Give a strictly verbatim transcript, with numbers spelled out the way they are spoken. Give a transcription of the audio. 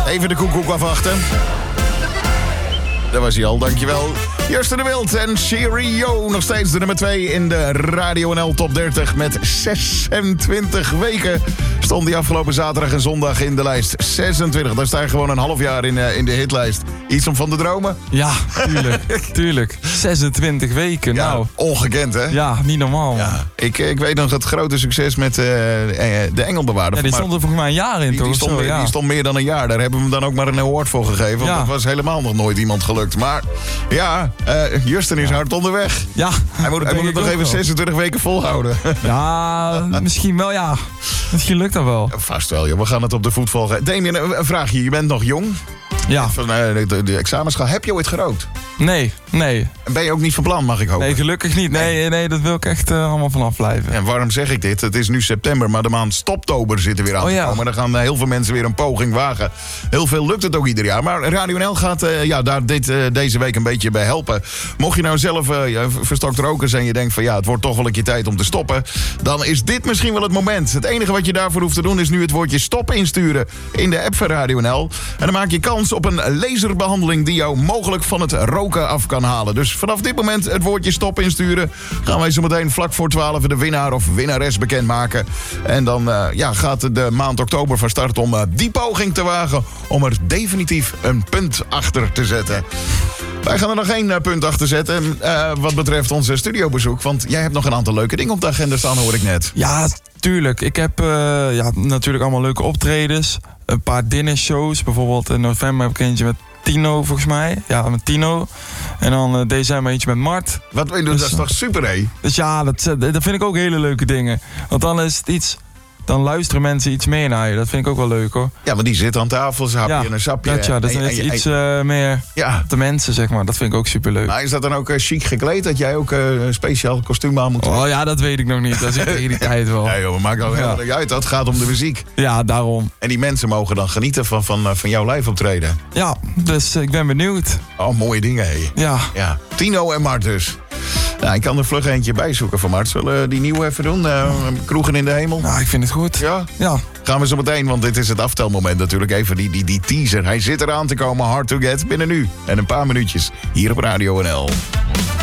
Even de koekoek afwachten. Daar was hij al, dankjewel. Justin de Wild en Cheerio. Nog steeds de nummer twee in de Radio N L Top dertig. Met zesentwintig weken stond die afgelopen zaterdag en zondag in de lijst. zesentwintig, daar sta je gewoon een half jaar in, uh, in de hitlijst. Iets om van te dromen? Ja, tuurlijk. tuurlijk. zesentwintig weken, Ja, nou. ongekend, hè? Ja, niet normaal. Ja, ik, ik weet nog het grote succes met uh, de Engelbewaarder. Ja, die Maar stond er volgens mij een jaar in, die, toch? die, stond, Zo, meer- ja. die stond meer dan een jaar. Daar hebben we hem dan ook maar een award voor gegeven. Want Ja. dat was helemaal nog nooit iemand gelukt. Maar ja, uh, Justin is hard onderweg. Ja, Hij moet, dat hij moet denk het ik nog ook even wel. zesentwintig weken volhouden. Ja, misschien wel, ja. Misschien lukt dat wel. Vast wel, joh. We gaan het op de voet volgen. Damien, een vraagje. Je bent nog jong. Ja, Van, uh, de, de examens gaan. Heb je ooit gerookt? nee, nee. En ben je ook niet van plan, mag ik hopen? Nee, gelukkig niet. Nee, nee, dat wil ik echt uh, allemaal vanaf blijven. En waarom zeg ik dit? Het is nu september, maar de maand stoptober zit er weer aan Oh, te ja. komen. Dan gaan uh, heel veel mensen weer een poging wagen. Heel veel lukt het ook ieder jaar. Maar Radio N L gaat uh, ja, daar dit, uh, deze week een beetje bij helpen. Mocht je nou zelf uh, ja, verstokt roken zijn en je denkt van ja, het wordt toch wel een keer tijd om te stoppen, dan is dit misschien wel het moment. Het enige wat je daarvoor hoeft te doen is nu het woordje stop insturen in de app van Radio N L. En dan maak je kans op een laserbehandeling die jou mogelijk van het roken af kan halen. Dus vanaf dit moment het woordje stop insturen. Gaan wij zo meteen vlak voor twaalf de winnaar of winnares bekendmaken. En dan uh, ja, gaat de maand oktober van start om uh, die poging te wagen om er definitief een punt achter te zetten. Wij gaan er nog één uh, punt achter zetten uh, wat betreft onze studiobezoek. Want jij hebt nog een aantal leuke dingen op de agenda staan, hoor ik net. Ja, tuurlijk. Ik heb uh, ja, natuurlijk allemaal leuke optredens. Een paar dinnershows. Bijvoorbeeld in november heb ik eentje met Tino, volgens mij. Ja, met Tino. En dan uh, december eentje met Mart. Wat wil je doen? Dus, Dat is toch super, hé? Dus ja, dat, dat vind ik ook hele leuke dingen. Want dan is het iets... Dan luisteren mensen iets meer naar je. Dat vind ik ook wel leuk, hoor. Ja, want die zitten aan tafel, ze hapje Ja, en een sapje. dat, ja, dat En- is en- iets en- uh, meer ja. de mensen, zeg maar. Dat vind ik ook superleuk. Maar is dat dan ook uh, chic gekleed? Dat jij ook uh, een speciaal kostuum aan moet doen? Oh ja, dat weet ik nog niet. Dat is tegen die tijd wel. Ja, joh, maakt al helemaal Ja. niet uit. Dat gaat om de muziek. Ja, daarom. En die mensen mogen dan genieten van, van, uh, van jouw live optreden. Ja, dus ik ben benieuwd. Oh, mooie dingen, hé. Ja. Ja. Tino en Mart dus. Nou, ik kan er vlug eentje bij zoeken van Mart. Zullen we die nieuwe even doen? Uh, Kroegen in de hemel? Nou, ik vind het goed. Ja? Ja. Gaan we zo meteen, want dit is het aftelmoment natuurlijk. Even die, die, die teaser. Hij zit eraan te komen. Hard to get binnen nu. En een paar minuutjes hier op Radio N L.